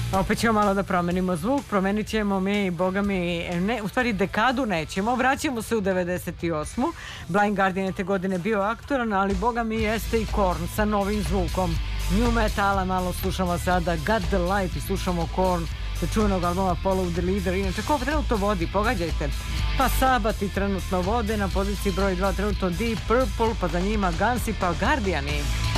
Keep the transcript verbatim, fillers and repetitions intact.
Opet ćemo malo da promenimo zvuk, promenit ćemo mi, boga mi, ne, u stvari dekadu nećemo, vraćamo se u devedeset osmu. Blind Guardian je te godine bio aktoran, ali boga mi jeste i Korn sa novim zvukom. New metala malo slušamo sada, Got the Life i slušamo Korn sa čuvenog albuma Follow the Leader. Inače, ko trenutno vodi, pogađajte. Pa Sabati trenutno vode, na poziciji broj dva trenutno Deep Purple, pa za njima Gansi, pa Guardiani.